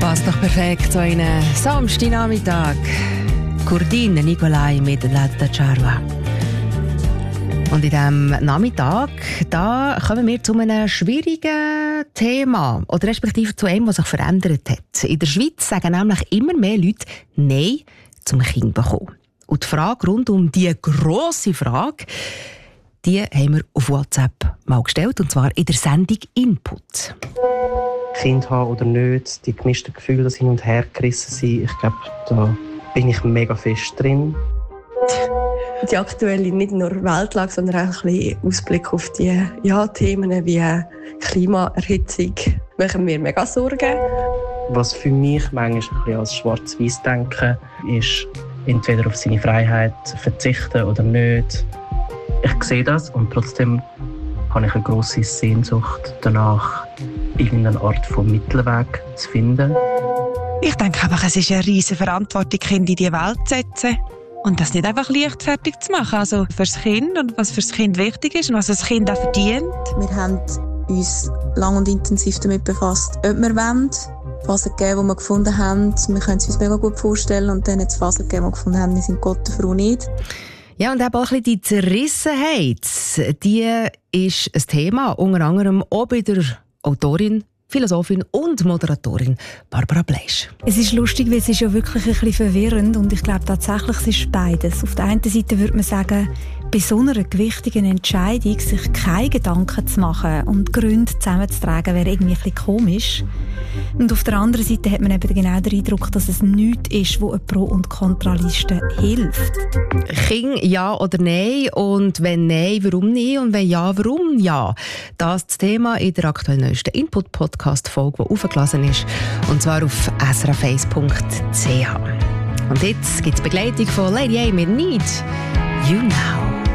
Passt doch perfekt, so einen Samstagnachmittag. Kurdin Nikolai mit Latta Charwa. Und in diesem Nachmittag, da kommen wir zu einem schwierigen Thema. Oder respektive zu einem, was sich verändert hat. In der Schweiz sagen nämlich immer mehr Leute Nein zum Kind bekommen. Und die Frage rund um diese grosse Frage, die haben wir auf WhatsApp mal gestellt. Und zwar in der Sendung Input. Kind haben oder nicht, die gemischten Gefühle, das hin und her gerissen sind. Ich glaube, da bin ich mega fest drin. Die aktuelle nicht nur Weltlage, sondern auch ein bisschen Ausblick auf die Themen wie Klimaerhitzung machen mir mega Sorgen. Was für mich manchmal ein bisschen als schwarz-weiß denken ist, entweder auf seine Freiheit verzichten oder nicht. Ich sehe das und trotzdem habe ich eine grosse Sehnsucht danach, irgendeine Art von Mittelweg zu finden. Ich denke einfach, es ist eine riesige Verantwortung, Kinder in die Welt zu setzen. Und das nicht einfach leichtfertig zu machen. Also für das Kind und was für das Kind wichtig ist und was das Kind auch verdient. Wir haben uns lang und intensiv damit befasst, ob wir wollen. Phasen gegeben, die wir gefunden haben, wir können es uns mega gut vorstellen. Und dann hat es Phasen gegeben, die wir gefunden haben, wir sind Gott und Frau nicht. Ja, und eben auch ein bisschen die Zerrissenheit, die ist ein Thema, unter anderem auch bei der Autorin, Philosophin und Moderatorin Barbara Bleisch. Es ist lustig, weil es ist ja wirklich ein bisschen verwirrend und ich glaube tatsächlich, es ist beides. Auf der einen Seite würde man sagen, bei so einer gewichtigen Entscheidung sich keine Gedanken zu machen und Gründe zusammenzutragen, wäre irgendwie ein bisschen komisch. Und auf der anderen Seite hat man eben genau den Eindruck, dass es nichts ist, wo eine Pro- und Kontraliste hilft. Kind ja oder nein? Und wenn nein, warum nicht? Und wenn ja, warum ja? Das ist das Thema in der aktuell neuesten Input-Podcast-Folge, die aufgelassen ist. Und zwar auf srf1.ch. Und jetzt gibt es Begleitung von Lady A mit Need You Now.